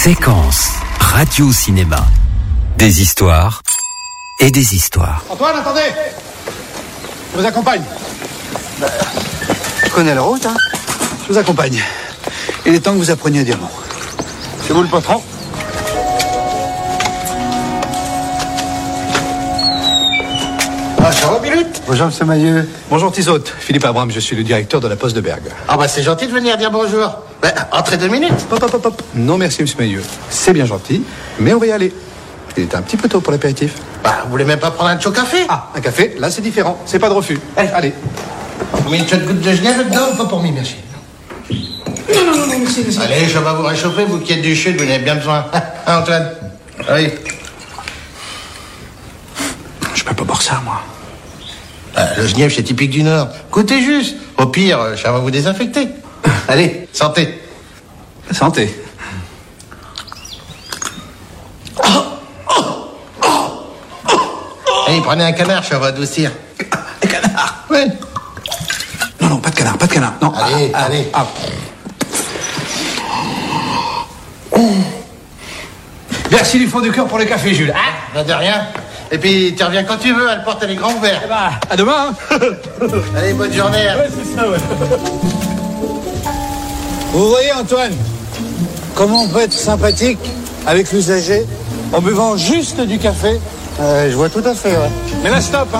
Séquence radio-cinéma. Des histoires et des histoires. Antoine, attendez! Je vous accompagne. Je connais la route, hein? Je vous accompagne. Il est temps que vous appreniez à dire non. C'est vous le patron? Ah, ça va, Biloute? Bonjour, monsieur Mailleux. Bonjour, Tizotte. Philippe Abraham, je suis le directeur de la Poste de Bergue. Ah bah c'est gentil de venir dire bonjour. Bah, entrez 2 minutes. Hop. Non, merci, monsieur Mailleux. C'est bien gentil, mais on va y aller. Il est un petit peu tôt pour l'apéritif. Bah, vous voulez même pas prendre un chaud café? Ah, un café, là c'est différent. C'est pas de refus. Allez. Vous mettez une petite goutte de Genève dedans ou pas pour moi, merci? Non, merci. Allez, je vais vous réchauffer, vous qui êtes du chute, vous en avez bien besoin. Hein, Antoine? Oui. Je peux pas boire ça, moi. Le Genève, c'est typique du Nord. Goûtez juste. Au pire, ça va vous désinfecter. Allez, santé. Santé. Allez, prenez un canard, ça va adoucir. Un canard? Oui. Non, pas de canard. Non. Allez. Merci du fond du cœur pour le café, Jules. Bah, de rien. Et puis, tu reviens quand tu veux, elle porte les grands ouverts. À demain. Allez, bonne journée. Ouais, c'est ça, ouais. Vous voyez, Antoine, comment on peut être sympathique avec l'usager en buvant juste du café? Je vois tout à fait, ouais. Mais là, stop, hein.